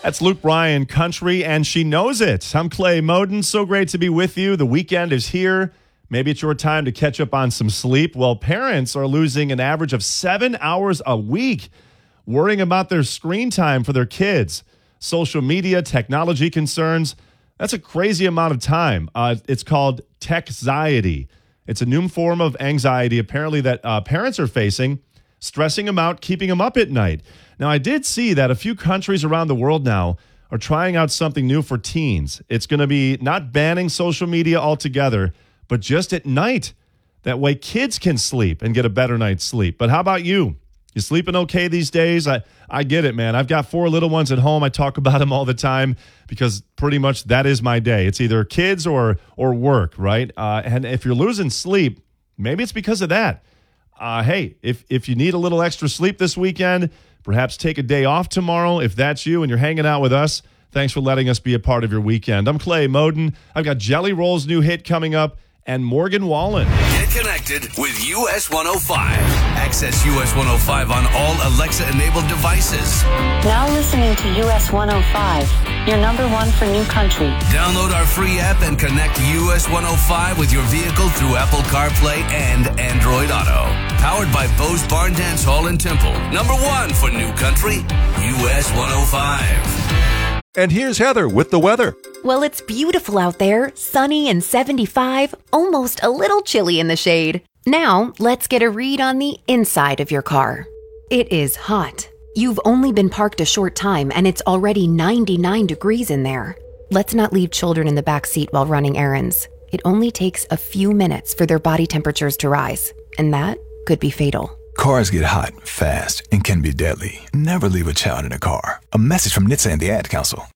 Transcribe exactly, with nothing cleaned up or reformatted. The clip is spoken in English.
That's Luke Bryan, country, and she knows it. I'm Clay Moden. So great to be with you. The weekend is here. Maybe it's your time to catch up on some sleep. Well, parents are losing an average of seven hours a week worrying about their screen time for their kids. Social media, technology concerns. That's a crazy amount of time. Uh, it's called techxiety. It's a new form of anxiety, apparently, that uh, parents are facing, stressing them out, keeping them up at night. Now, I did see that a few countries around the world now are trying out something new for teens. It's going to be not banning social media altogether, but just at night. That way kids can sleep and get a better night's sleep. But how about you? You sleeping okay these days? I, I get it, man. I've got four little ones at home. I talk about them all the time because pretty much that is my day. It's either kids or or work, right? Uh, and if you're losing sleep, maybe it's because of that. Uh, hey, if if you need a little extra sleep this weekend, perhaps take a day off tomorrow. If that's you and you're hanging out with us, thanks for letting us be a part of your weekend. I'm Clay Moden. I've got Jelly Roll's new hit coming up and Morgan Wallen. Get connected with U S one oh five. Access U S one oh five on all Alexa-enabled devices. Now listening to U S one oh five, your number one for new country. Download our free app and connect U S one oh five with your vehicle through Apple CarPlay and Android Auto. Powered by Bose Barn Dance Hall in Temple. Number one for new country, U S one oh five. And here's Heather with the weather. Well, it's beautiful out there, sunny and seventy-five, almost a little chilly in the shade. Now, let's get a read on the inside of your car. It is hot. You've only been parked a short time and it's already ninety-nine degrees in there. Let's not leave children in the back seat while running errands. It only takes a few minutes for their body temperatures to rise, and that could be fatal. Cars get hot, fast, and can be deadly. Never leave a child in a car. A message from N H T S A and the Ad Council.